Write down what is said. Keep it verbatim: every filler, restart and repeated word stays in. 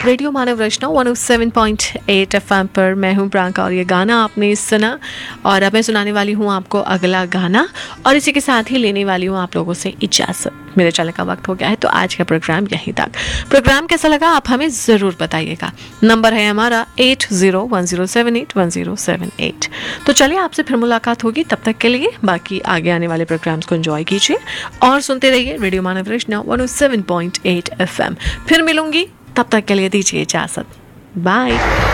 Radio मानव रचना one O seven point eight F M पर मैं हूँ प्रियंका और ये गाना आपने सुना और अब मैं सुनाने वाली हूँ आपको अगला गाना और इसी के साथ ही लेने वाली हूँ आप लोगों से इजाज़त। मेरे चलने का वक्त हो गया है तो आज का प्रोग्राम यहीं तक। प्रोग्राम कैसा लगा आप हमें ज़रूर बताइएगा। नंबर है हमारा eight zero one zero seven eight one zero seven eight. तो चलिए आपसे फिर मुलाकात होगी, तब तक के लिए बाकी आगे आने वाले प्रोग्राम्स को एंजॉय कीजिए और सुनते रहिए रेडियो मानव रचना one O seven point eight F M. फिर मिलूंगी, तब तक के लिए दीजिए इजाज़त। बाय।